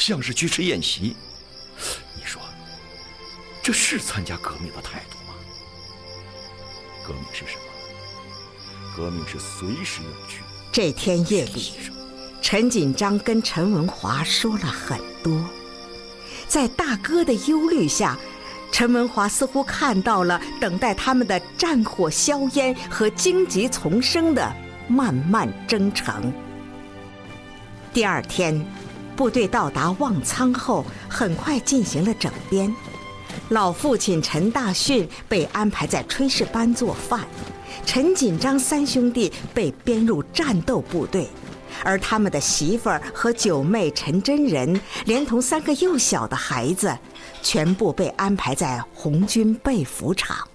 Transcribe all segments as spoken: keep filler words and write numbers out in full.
像是去吃宴席。你说，这是参加革命的态度吗？革命是什么？革命是随时有去。 这天夜里，陈锦章跟陈文华说了很多。在大哥的忧虑下，陈文华似乎看到了等待他们的战火硝烟和荆棘丛生的漫漫征程。第二天，部队到达望苍后，很快进行了整编。老父亲陈大训被安排在炊事班做饭，陈锦章三兄弟被编入战斗部队，而他们的媳妇儿和九妹陈真人，连同三个幼小的孩子，全部被安排在红军被服场。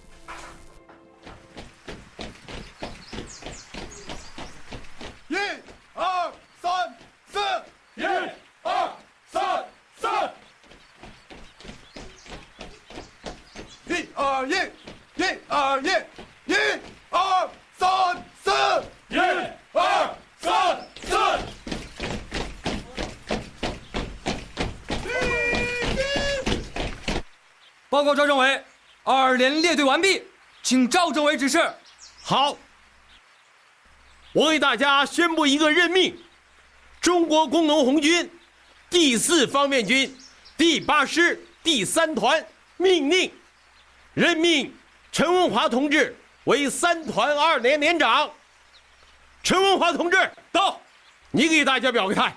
一、二、三、四，一、二、三、四，一、二、一，一、二、一，一、二、三、四，一、二、三、四。 报告赵政委，二连列队完毕，请赵政委指示。 好，我给大家宣布一个任命：中国工农红军第四方面军第八师第三团命令，任命陈文华同志为三团二连连长。陈文华同志到，你给大家表个态。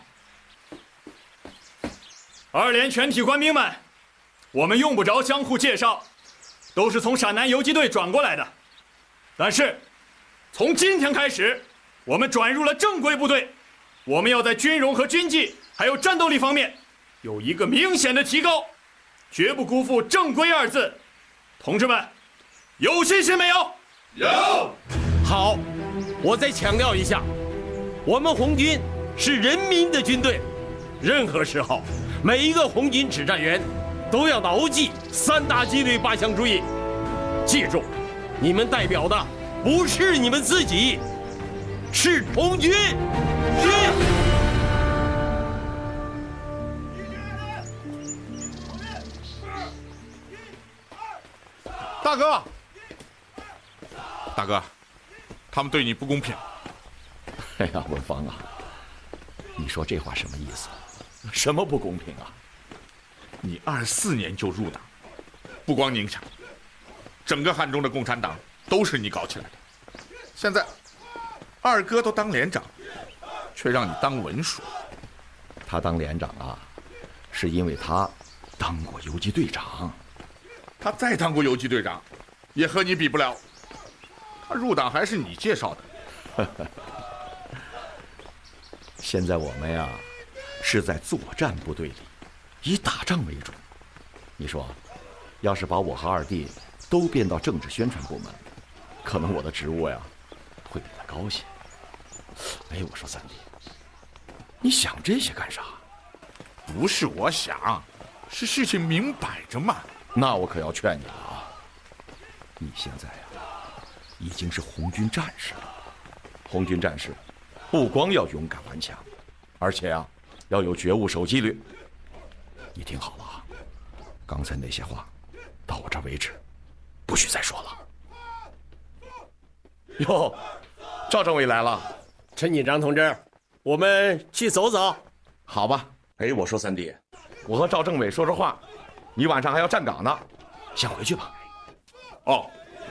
二连全体官兵们，我们用不着相互介绍，都是从陕南游击队转过来的。但是，从今天开始，我们转入了正规部队，我们要在军容和军纪还有战斗力方面有一个明显的提高，绝不辜负正规二字。同志们，有信心没有？ 有。 好，我再强调一下，我们红军是人民的军队，任何时候，每一个红军指战员都要牢记三大纪律八项注意。记住，你们代表的不是你们自己，是红军。 大哥，大哥，他们对你不公平。 哎呀，文芳啊，你说这话什么意思？什么不公平啊？ 你二四年就入党，不光宁夏，整个汉中的共产党都是你搞起来的。现在二哥都当连长，却让你当文书。 他当连长啊，是因为他当过游击队长。 他再当过游击队长，也和你比不了。他入党还是你介绍的。 现在我们呀，是在作战部队里，以打仗为主。你说，要是把我和二弟都编到政治宣传部门，可能我的职务呀，会比他高些。哎，我说三弟，你想这些干啥？ 不是我想，是事情明摆着嘛。 那我可要劝你了啊！你现在呀，已经是红军战士了。红军战士不光要勇敢顽强，而且啊，要有觉悟守纪律。你听好了啊，刚才那些话，到我这儿为止，不许再说了。哟，赵政委来了。 陈锦章同志，我们去走走。 好吧。哎，我说三弟，我和赵政委说说话，你晚上还要站岗呢，先回去吧。 哦。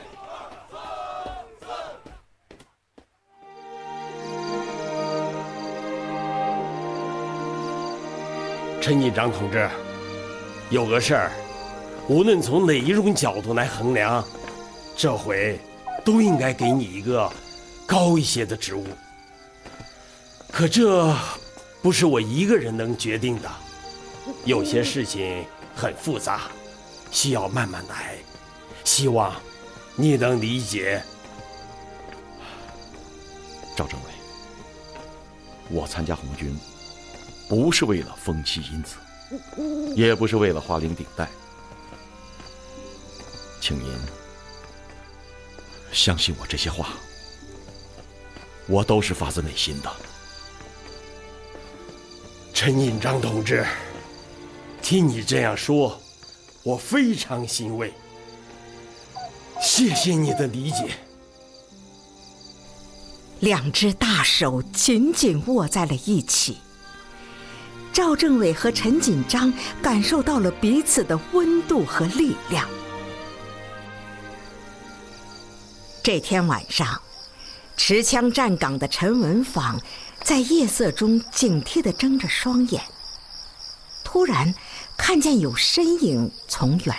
陈锦章同志，有个事儿，无论从哪一种角度来衡量，这回都应该给你一个高一些的职务。可这不是我一个人能决定的，有些事情很复杂，需要慢慢来，希望你能理解。 赵政委，我参加红军不是为了封妻荫子，也不是为了花翎顶戴，请您相信我，这些话我都是发自内心的。 陈锦章同志， 听你这样说，我非常欣慰。谢谢你的理解。 两只大手紧紧握在了一起。赵政委和陈锦章感受到了彼此的温度和力量。这天晚上，持枪站岗的陈文坊在夜色中警惕地睁着双眼，突然看见有身影从远